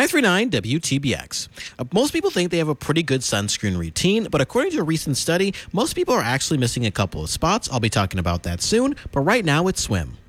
939 WTBX. Most people think they have a pretty good sunscreen routine, but according to a recent study, most people are actually missing a couple of spots. I'll be talking about that soon, but right now it's swim.